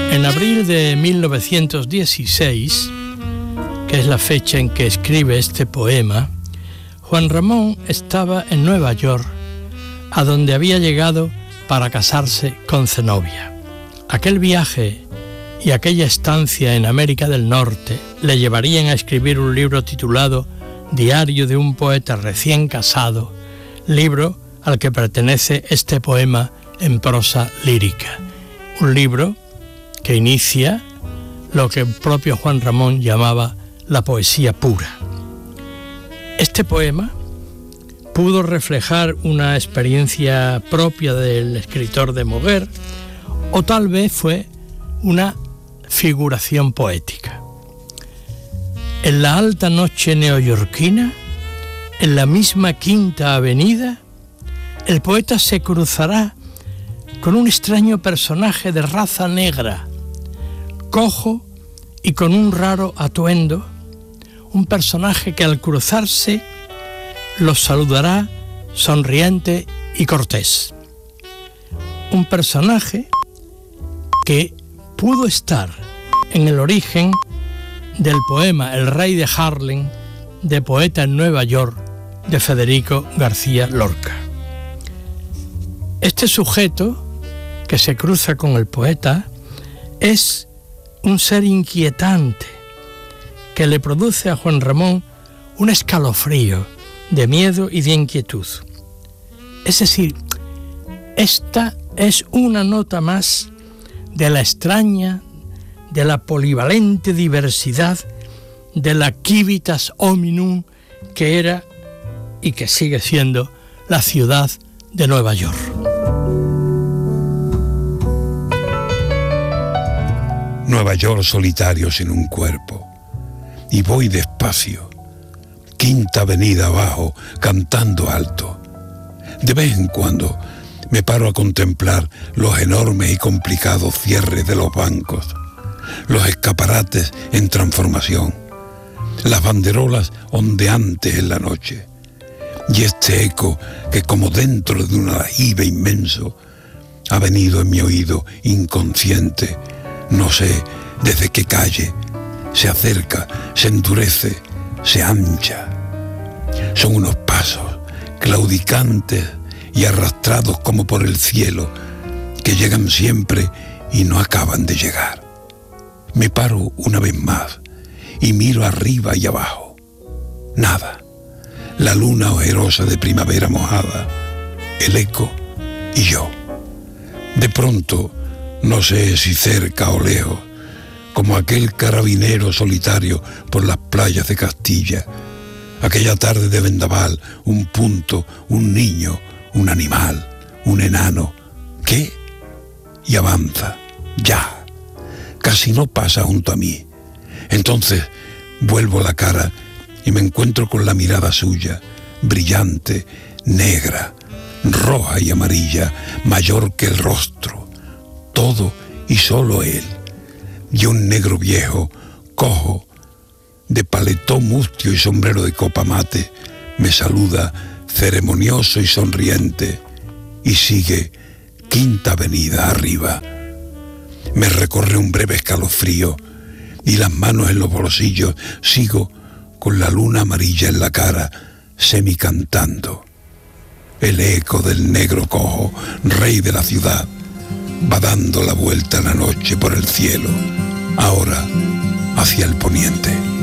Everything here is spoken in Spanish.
En abril de 1916, que es la fecha en que escribe este poema, Juan Ramón estaba en Nueva York, a donde había llegado para casarse con Zenobia. Aquel viaje y aquella estancia en América del Norte le llevarían a escribir un libro titulado Diario de un poeta recién casado, libro al que pertenece este poema en prosa lírica. Un libro que inicia lo que el propio Juan Ramón llamaba la poesía pura. Este poema pudo reflejar una experiencia propia del escritor de Moguer, o tal vez fue una figuración poética. En la alta noche neoyorquina, en la misma Quinta Avenida, el poeta se cruzará con un extraño personaje de raza negra, cojo y con un raro atuendo, un personaje que al cruzarse los saludará sonriente y cortés. Un personaje que pudo estar en el origen del poema El Rey de Harlem, de Poeta en Nueva York, de Federico García Lorca. Este sujeto que se cruza con el poeta es un ser inquietante que le produce a Juan Ramón un escalofrío de miedo y de inquietud. Es decir, esta es una nota más de la extraña, de la polivalente diversidad de la civitas hominum que era y que sigue siendo la ciudad de Nueva York. Nueva York solitario sin un cuerpo, y voy despacio, Quinta Avenida abajo, cantando alto. De vez en cuando me paro a contemplar los enormes y complicados cierres de los bancos, los escaparates en transformación, las banderolas ondeantes en la noche, y este eco que como dentro de un aljibe inmenso ha venido en mi oído inconsciente, no sé desde qué calle, se acerca, se endurece, se ancha. Son unos pasos claudicantes y arrastrados como por el cielo, que llegan siempre y no acaban de llegar. Me paro una vez más y miro arriba y abajo. Nada. La luna ojerosa de primavera mojada, el eco y yo. De pronto, no sé si cerca o lejos, como aquel carabinero solitario por las playas de Castilla, aquella tarde de vendaval, un punto, un niño, un animal, un enano. ¿Qué? Y avanza, ya. Casi no pasa junto a mí. Entonces vuelvo la cara y me encuentro con la mirada suya, brillante, negra, roja y amarilla, mayor que el rostro. Todo y solo él. Y un negro viejo, cojo, de paletó mustio y sombrero de copa mate, me saluda ceremonioso y sonriente y sigue Quinta Avenida arriba. Me recorre un breve escalofrío y las manos en los bolsillos sigo con la luna amarilla en la cara, semicantando. El eco del negro cojo, rey de la ciudad, va dando la vuelta a la noche por el cielo, ahora hacia el poniente.